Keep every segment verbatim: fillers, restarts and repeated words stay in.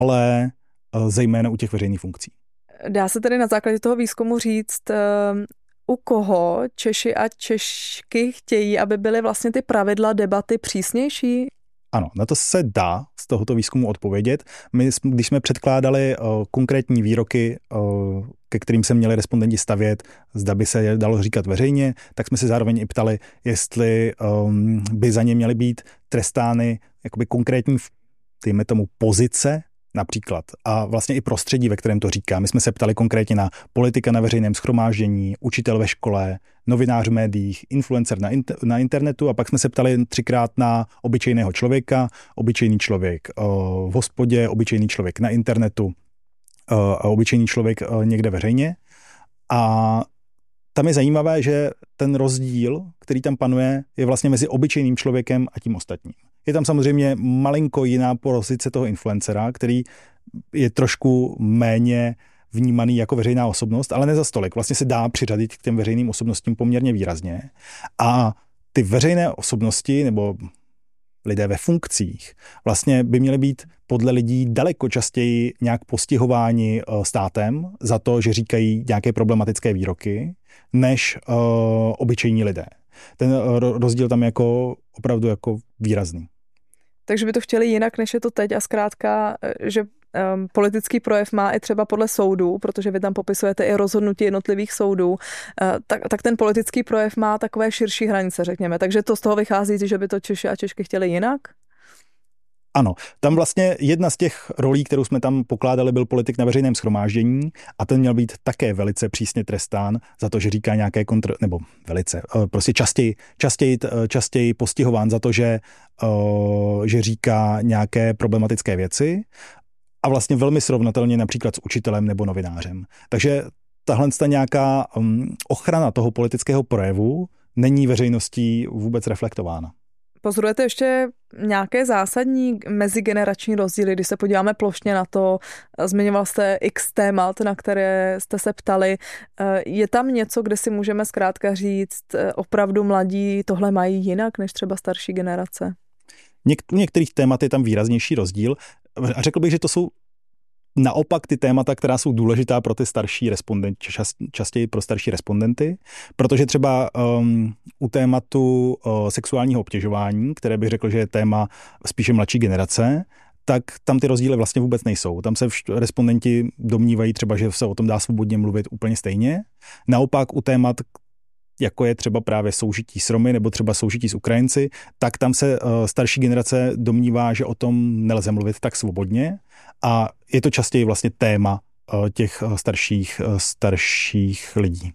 ale zejména u těch veřejných funkcí. Dá se tedy na základě toho výzkumu říct, u koho Češi a Češky chtějí, aby byly vlastně ty pravidla debaty přísnější? Ano, na to se dá z tohoto výzkumu odpovědět. My, když jsme předkládali uh, konkrétní výroky, uh, ke kterým se měli respondenti stavět, zda by se je dalo říkat veřejně, tak jsme se zároveň i ptali, jestli um, by za ně měly být trestány jakoby konkrétní, dejme tomu, pozice, například, a vlastně i prostředí, ve kterém to říká. My jsme se ptali konkrétně na politika na veřejném shromáždění, učitel ve škole, novinář v médiích, influencer na, inter- na internetu a pak jsme se ptali třikrát na obyčejného člověka, obyčejný člověk uh, v hospodě, obyčejný člověk na internetu uh, a obyčejný člověk uh, někde veřejně. A tam je zajímavé, že ten rozdíl, který tam panuje, je vlastně mezi obyčejným člověkem a tím ostatním. Je tam samozřejmě malinko jiná pozice toho influencera, který je trošku méně vnímaný jako veřejná osobnost, ale ne za stolik. Vlastně se dá přiřadit k těm veřejným osobnostím poměrně výrazně. A ty veřejné osobnosti nebo lidé ve funkcích vlastně by měly být podle lidí daleko častěji nějak postihováni státem za to, že říkají nějaké problematické výroky, než uh, obyčejní lidé. Ten rozdíl tam je jako opravdu jako výrazný. Takže by to chtěli jinak, než je to teď a zkrátka, že um, politický projev má i třeba podle soudů, protože vy tam popisujete i rozhodnutí jednotlivých soudů, uh, tak, tak ten politický projev má takové širší hranice, řekněme. Takže to z toho vychází, že by to Češi a Češky chtěli jinak? Ano, tam vlastně jedna z těch rolí, kterou jsme tam pokládali, byl politik na veřejném shromáždění a ten měl být také velice přísně trestán za to, že říká nějaké kontr... nebo velice, prostě častěji, častěji, častěji postihován za to, že, že říká nějaké problematické věci a vlastně velmi srovnatelně například s učitelem nebo novinářem. Takže tahle nějaká ochrana toho politického projevu není veřejností vůbec reflektována. Pozorujete ještě nějaké zásadní mezigenerační rozdíly, když se podíváme plošně na to, zmiňoval jste x témat, na které jste se ptali. Je tam něco, kde si můžeme zkrátka říct, opravdu mladí tohle mají jinak než třeba starší generace? Něk- u některých témat je tam výraznější rozdíl a řekl bych, že to jsou naopak ty témata, která jsou důležitá pro ty starší respondenty, čas, častěji pro starší respondenty, protože třeba um, u tématu uh, sexuálního obtěžování, které bych řekl, že je téma spíše mladší generace, tak tam ty rozdíly vlastně vůbec nejsou. Tam se vš- respondenti domnívají třeba, že se o tom dá svobodně mluvit úplně stejně. Naopak u témat, jako je třeba právě soužití s Romy nebo třeba soužití s Ukrajinci, tak tam se uh, starší generace domnívá, že o tom nelze mluvit tak svobodně a je to častěji vlastně téma uh, těch uh, starších, uh, starších lidí.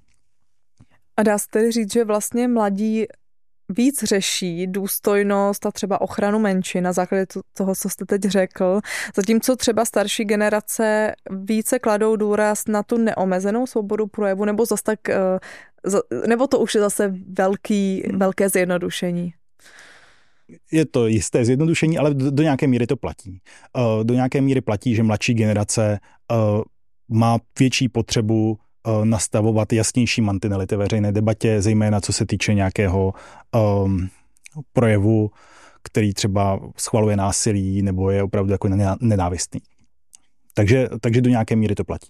A dá se tedy říct, že vlastně mladí víc řeší důstojnost a třeba ochranu menšin na základě toho, co jste teď řekl, zatímco třeba starší generace více kladou důraz na tu neomezenou svobodu projevu, nebo zase tak, nebo to už je zase velký, velké zjednodušení? Je to jisté zjednodušení, ale do, do nějaké míry to platí. Do nějaké míry platí, že mladší generace má větší potřebu nastavovat jasnější mantinely té veřejné debatě, zejména co se týče nějakého um, projevu, který třeba schvaluje násilí nebo je opravdu jako nenávistný. Takže, takže do nějaké míry to platí.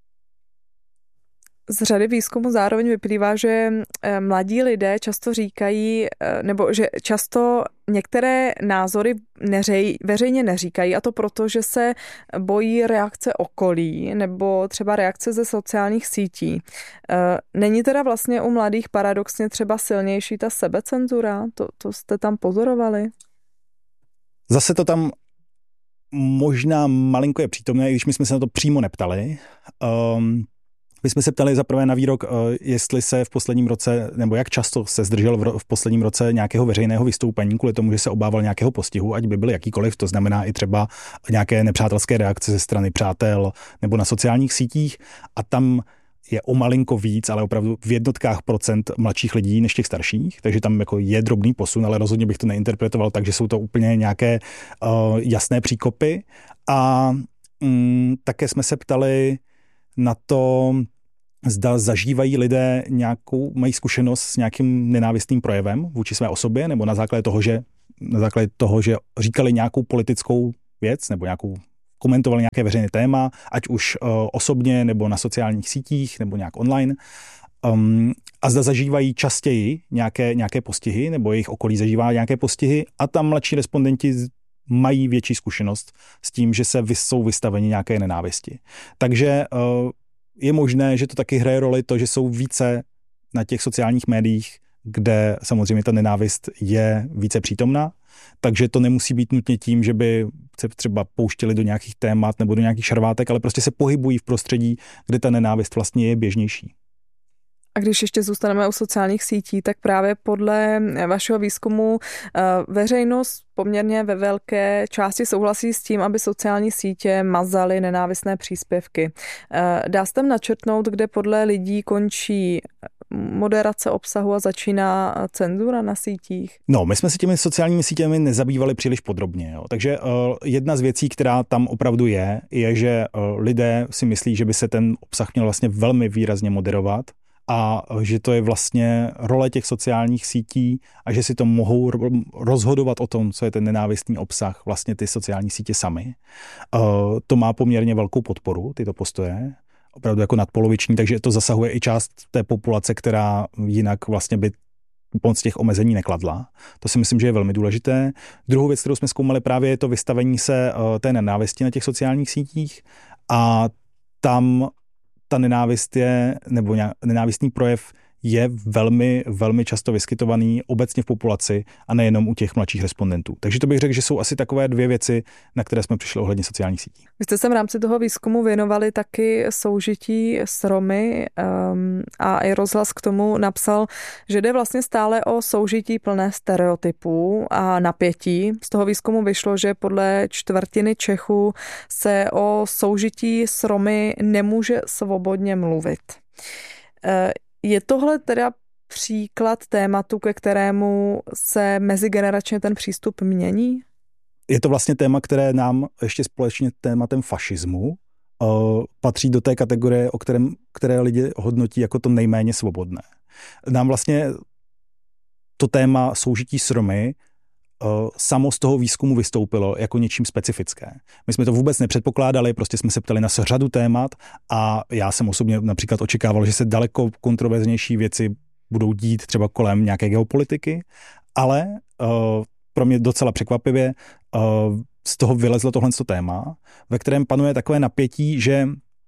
Z řady výzkumu zároveň vyplývá, že mladí lidé často říkají, nebo že často některé názory neřej, veřejně neříkají, a to proto, že se bojí reakce okolí nebo třeba reakce ze sociálních sítí. Není teda vlastně u mladých paradoxně třeba silnější ta sebecenzura? To, to jste tam pozorovali? Zase to tam možná malinko je přítomné, i když my jsme se na to přímo neptali. Um, My jsme se ptali zaprvé na výrok, jestli se v posledním roce, nebo jak často se zdržel v, v posledním roce nějakého veřejného vystoupení kvůli tomu, že se obával nějakého postihu, ať by byl jakýkoliv, to znamená i třeba nějaké nepřátelské reakce ze strany přátel nebo na sociálních sítích. A tam je o malinko víc, ale opravdu v jednotkách procent mladších lidí než těch starších, takže tam jako je drobný posun, ale rozhodně bych to neinterpretoval tak, že jsou to úplně nějaké uh, jasné příkopy. A um, také jsme se ptali na to, zda zažívají lidé nějakou, mají zkušenost s nějakým nenávistným projevem vůči své osobě, nebo na základě toho, že, na základě toho, že říkali nějakou politickou věc, nebo nějakou komentovali nějaké veřejné téma, ať už uh, osobně, nebo na sociálních sítích, nebo nějak online. Um, a zda zažívají častěji nějaké, nějaké postihy, nebo jejich okolí zažívá nějaké postihy a tam mladší respondenti mají větší zkušenost s tím, že se jsou vystaveni nějaké nenávisti. Takže uh, je možné, že to taky hraje roli to, že jsou více na těch sociálních médiích, kde samozřejmě ta nenávist je více přítomná, takže to nemusí být nutně tím, že by se třeba pouštěli do nějakých témat nebo do nějakých šarvátek, ale prostě se pohybují v prostředí, kde ta nenávist vlastně je běžnější. A když ještě zůstaneme u sociálních sítí, tak právě podle vašeho výzkumu veřejnost poměrně ve velké části souhlasí s tím, aby sociální sítě mazaly nenávistné příspěvky. Dá se tam načrtnout, kde podle lidí končí moderace obsahu a začíná cenzura na sítích? No, my jsme se těmi sociálními sítěmi nezabývali příliš podrobně. Jo. Takže uh, jedna z věcí, která tam opravdu je, je, že uh, lidé si myslí, že by se ten obsah měl vlastně velmi výrazně moderovat a že to je vlastně role těch sociálních sítí a že si to mohou rozhodovat o tom, co je ten nenávistný obsah, vlastně ty sociální sítě sami. Uh, to má poměrně velkou podporu, tyto postoje, opravdu jako nadpoloviční, takže to zasahuje i část té populace, která jinak vlastně by moc těch omezení nekladla. To si myslím, že je velmi důležité. Druhou věc, kterou jsme zkoumali, právě je to vystavení se uh, té nenávisti na těch sociálních sítích a tam ta nenávist je, nebo nenávistný projev je velmi, velmi často vyskytovaný obecně v populaci a nejenom u těch mladších respondentů. Takže to bych řekl, že jsou asi takové dvě věci, na které jsme přišli ohledně sociálních sítí. Vy jste se v rámci toho výzkumu věnovali taky soužití s Romy um, a i Rozhlas k tomu napsal, že jde vlastně stále o soužití plné stereotypů a napětí. Z toho výzkumu vyšlo, že podle čtvrtiny Čechů se o soužití s Romy nemůže svobodně mluvit. Uh, Je tohle teda příklad tématu, ke kterému se mezigeneračně ten přístup mění? Je to vlastně téma, které nám ještě společně tématem fašismu uh, patří do té kategorie, o kterém, které lidi hodnotí jako to nejméně svobodné. Nám vlastně to téma soužití s Romy uh, samo z toho výzkumu vystoupilo jako něčím specifické. My jsme to vůbec nepředpokládali, prostě jsme se ptali na řadu témat a já jsem osobně například očekával, že se daleko kontroverznější věci budou dít třeba kolem nějaké geopolitiky, ale uh, pro mě docela překvapivě uh, z toho vylezlo tohle téma, ve kterém panuje takové napětí, že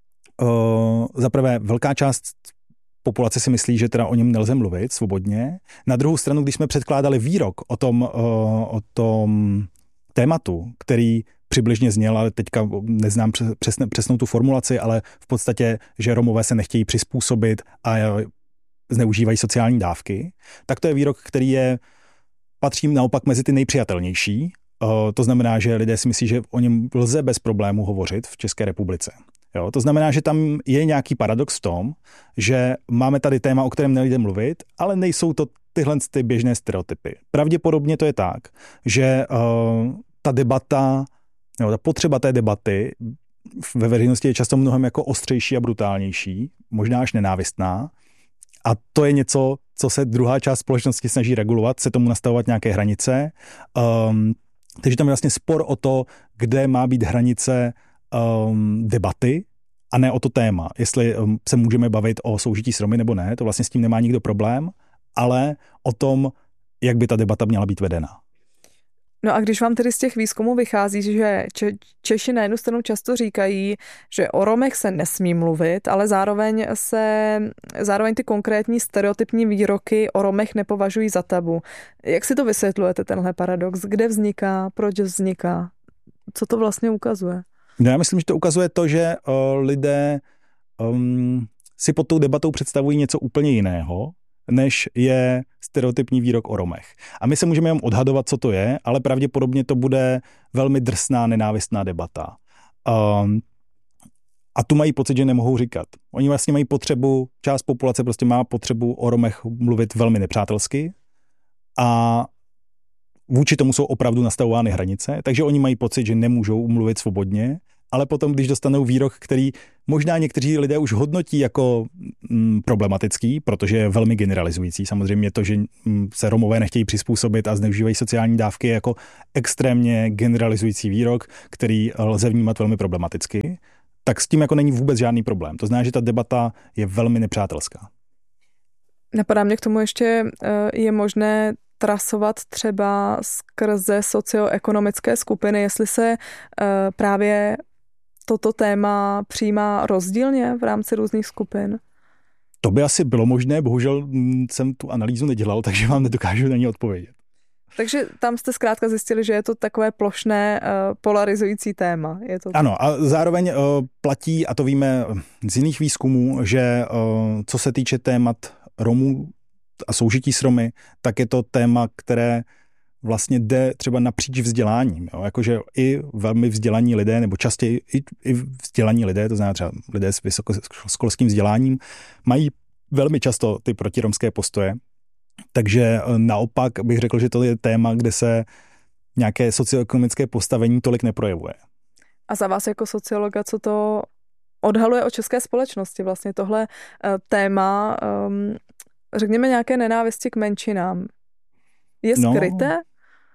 uh, zaprvé velká část populace si myslí, že teda o něm nelze mluvit svobodně. Na druhou stranu, když jsme předkládali výrok o tom, uh, o tom tématu, který přibližně zněl, ale teďka neznám přesne, přesnou tu formulaci, ale v podstatě, že Romové se nechtějí přizpůsobit a zneužívají sociální dávky, tak to je výrok, který je patří naopak mezi ty nejpřijatelnější. Uh, to znamená, že lidé si myslí, že o něm lze bez problému hovořit v České republice. Jo, to znamená, že tam je nějaký paradox v tom, že máme tady téma, o kterém nejde mluvit, ale nejsou to tyhle ty běžné stereotypy. Pravděpodobně to je tak, že uh, ta debata, nebo ta potřeba té debaty ve veřejnosti je často mnohem jako ostřejší a brutálnější, možná až nenávistná. A to je něco, co se druhá část společnosti snaží regulovat, se tomu nastavovat nějaké hranice. Um, takže tam je vlastně spor o to, kde má být hranice Um, debaty a ne o to téma. Jestli um, se můžeme bavit o soužití s Romy nebo ne, to vlastně s tím nemá nikdo problém, ale o tom, jak by ta debata měla být vedena. No a když vám tedy z těch výzkumů vychází, že Če- Češi na jednu stranu často říkají, že o Romech se nesmí mluvit, ale zároveň se, zároveň ty konkrétní stereotypní výroky o Romech nepovažují za tabu. Jak si to vysvětlujete, tenhle paradox? Kde vzniká? Proč vzniká? Co to vlastně ukazuje? No já myslím, že to ukazuje to, že uh, lidé um, si pod tou debatou představují něco úplně jiného, než je stereotypní výrok o Romech. A my se můžeme jen odhadovat, co to je, ale pravděpodobně to bude velmi drsná, nenávistná debata. Um, a tu mají pocit, že nemohou říkat. Oni vlastně mají potřebu, část populace prostě má potřebu o Romech mluvit velmi nepřátelsky a vůči tomu jsou opravdu nastavovány hranice, takže oni mají pocit, že nemůžou mluvit svobodně ale potom, když dostanou výrok, který možná někteří lidé už hodnotí jako mm, problematický, protože je velmi generalizující. Samozřejmě to, že mm, se Romové nechtějí přizpůsobit a zneužívají sociální dávky, je jako extrémně generalizující výrok, který lze vnímat velmi problematicky. Tak s tím jako není vůbec žádný problém. To znamená, že ta debata je velmi nepřátelská. Napadá mě k tomu ještě, je možné trasovat třeba skrze socioekonomické skupiny, jestli se právě toto téma přijímá rozdílně v rámci různých skupin? To by asi bylo možné, bohužel jsem tu analýzu nedělal, takže vám nedokážu na ní odpovědět. Takže tam jste zkrátka zjistili, že je to takové plošné uh, polarizující téma. Je to... Ano, a zároveň uh, platí, a to víme z jiných výzkumů, že uh, co se týče témat Romů a soužití s Romy, tak je to téma, které vlastně jde třeba napříč vzděláním. Jo? Jakože i velmi vzdělaní lidé, nebo častěji i, i vzdělaní lidé, to znamená třeba lidé s vysokoškolským vzděláním, mají velmi často ty protiromské postoje. Takže naopak bych řekl, že to je téma, kde se nějaké socioekonomické postavení tolik neprojevuje. A za vás jako sociologa, co to odhaluje o české společnosti? Vlastně tohle téma, um, řekněme, nějaké nenávisti k menšinám. Je skryté? No,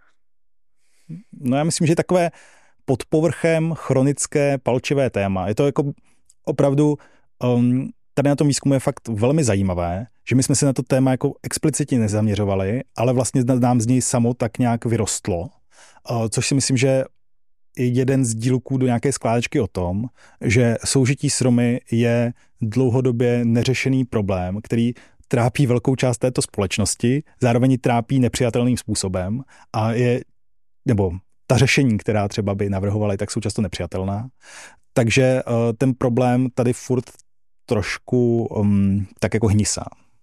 no já myslím, že takové pod povrchem chronické palčivé téma. Je to jako opravdu... Um, Tady na tom výzkumu je fakt velmi zajímavé, že my jsme se na to téma jako explicitně nezaměřovali, ale vlastně nám z něj samo tak nějak vyrostlo, což si myslím, že je jeden z dílků do nějaké skládečky o tom, že soužití s Romy je dlouhodobě neřešený problém, který trápí velkou část této společnosti, zároveň trápí nepřijatelným způsobem a je, nebo ta řešení, která třeba by navrhovali, tak jsou často nepřijatelná. Takže ten problém tady furt trošku um, tak jako hnisá.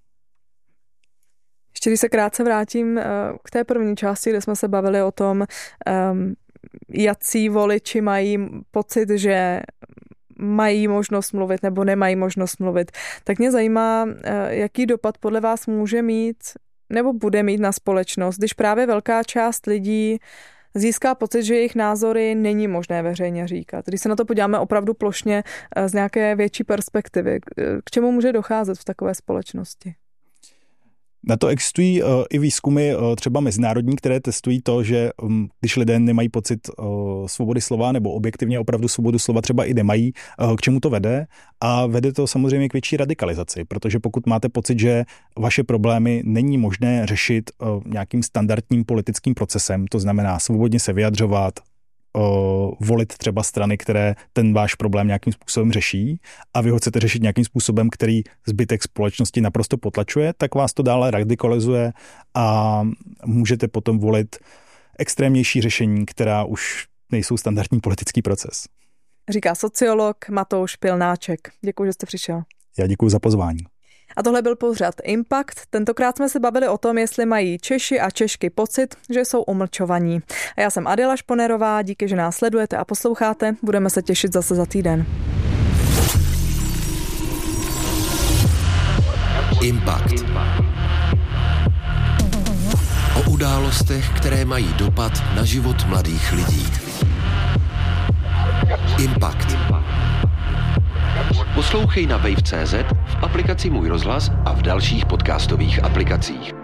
Ještě když se krátce vrátím uh, k té první části, kde jsme se bavili o tom, um, jací voliči mají pocit, že mají možnost mluvit nebo nemají možnost mluvit, tak mě zajímá, uh, jaký dopad podle vás může mít nebo bude mít na společnost, když právě velká část lidí získá pocit, že jejich názory není možné veřejně říkat. Když se na to podíváme opravdu plošně z nějaké větší perspektivy, k čemu může docházet v takové společnosti? Na to existují uh, i výzkumy uh, třeba mezinárodní, které testují to, že um, když lidé nemají pocit uh, svobody slova nebo objektivně opravdu svobodu slova třeba i nemají, uh, k čemu to vede. A vede to samozřejmě k větší radikalizaci, protože pokud máte pocit, že vaše problémy není možné řešit uh, nějakým standardním politickým procesem, to znamená svobodně se vyjadřovat, volit třeba strany, které ten váš problém nějakým způsobem řeší a vy ho chcete řešit nějakým způsobem, který zbytek společnosti naprosto potlačuje, tak vás to dále radikalizuje a můžete potom volit extrémnější řešení, která už nejsou standardní politický proces. Říká sociolog Matouš Pilnáček. Děkuji, že jste přišel. Já děkuji za pozvání. A tohle byl pořad Impact. Tentokrát jsme se bavili o tom, jestli mají Češi a Češky pocit, že jsou umlčovaní. A já jsem Adela Šponerová, díky, že nás sledujete a posloucháte. Budeme se těšit zase za týden. Impact. O událostech, které mají dopad na život mladých lidí. Impact. Poslouchej na wave tečka cé zet, v aplikaci Můj rozhlas a v dalších podcastových aplikacích.